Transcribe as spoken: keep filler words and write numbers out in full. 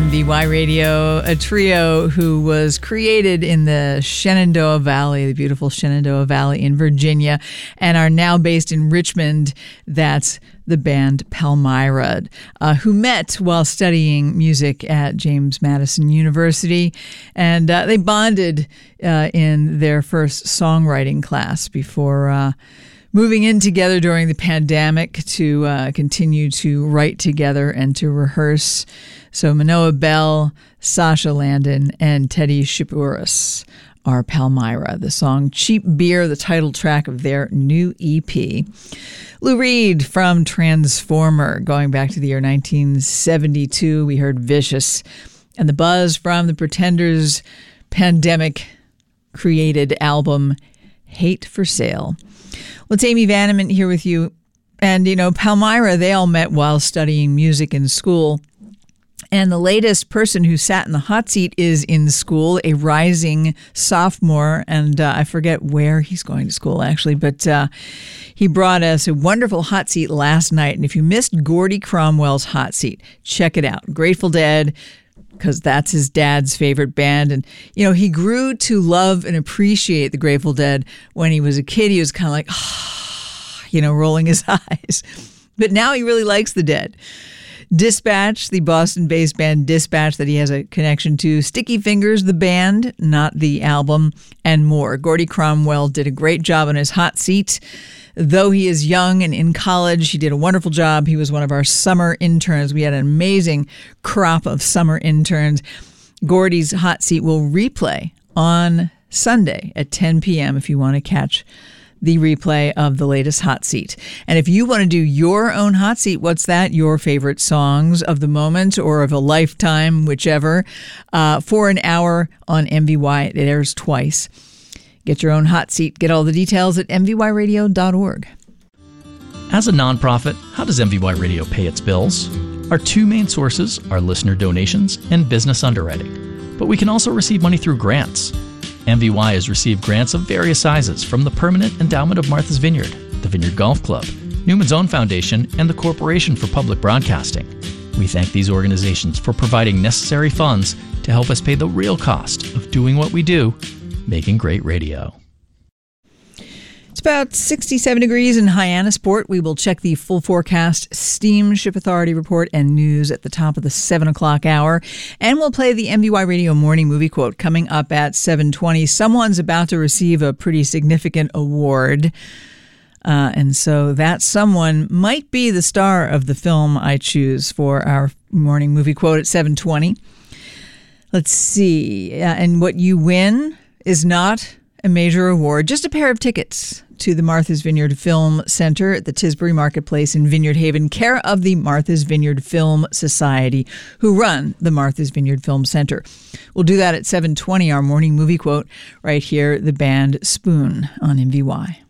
M V Y Radio, a trio who was created in the Shenandoah Valley, the beautiful Shenandoah Valley in Virginia, and are now based in Richmond. That's the band Palmyra, uh, who met while studying music at James Madison University. And uh, they bonded uh, in their first songwriting class before uh, moving in together during the pandemic to uh, continue to write together and to rehearse. So Manoah Bell, Sasha Landon, and Teddy Shapouris are Palmyra. The song Cheap Beer, the title track of their new E P. Lou Reed from Transformer, going back to the year nineteen seventy-two. We heard Vicious. And the buzz from the Pretenders' pandemic-created album, Hate for Sale. Well, it's Amy Vanneman here with you. And, you know, Palmyra, they all met while studying music in school. And the latest person who sat in the hot seat is in school, a rising sophomore. And uh, I forget where he's going to school, actually. But uh, he brought us a wonderful hot seat last night. And if you missed Gordy Cromwell's hot seat, check it out. Grateful Dead, because that's his dad's favorite band. And, you know, he grew to love and appreciate the Grateful Dead when he was a kid. He was kind of like, ah, you know, rolling his eyes. But now he really likes the Dead. Dispatch, the Boston-based band Dispatch that he has a connection to, Sticky Fingers, the band, not the album, and more. Gordy Cromwell did a great job on his hot seat. Though he is young and in college, he did a wonderful job. He was one of our summer interns. We had an amazing crop of summer interns. Gordy's hot seat will replay on Sunday at ten p.m. if you want to catch the replay of the latest hot seat. And if you want to do your own hot seat, what's that? Your favorite songs of the moment or of a lifetime, whichever, uh, for an hour on M V Y. It airs twice. Get your own hot seat. Get all the details at m v y radio dot org. As a nonprofit, how does M V Y Radio pay its bills? Our two main sources are listener donations and business underwriting. But we can also receive money through grants. M V Y has received grants of various sizes from the Permanent Endowment of Martha's Vineyard, the Vineyard Golf Club, Newman's Own Foundation, and the Corporation for Public Broadcasting. We thank these organizations for providing necessary funds to help us pay the real cost of doing what we do, making great radio. It's about sixty-seven degrees in Hyannisport. We will check the full forecast, Steamship Authority report, and news at the top of the seven o'clock hour. And we'll play the M V Y Radio Morning Movie Quote coming up at seven twenty. Someone's about to receive a pretty significant award. Uh, and so that someone might be the star of the film I choose for our Morning Movie Quote at seven twenty. Let's see. Uh, and what you win is not a major award, just a pair of tickets to the Martha's Vineyard Film Center at the Tisbury Marketplace in Vineyard Haven, care of the Martha's Vineyard Film Society, who run the Martha's Vineyard Film Center. We'll do that at seven twenty, our Morning Movie Quote, right here, the band Spoon on M V Y.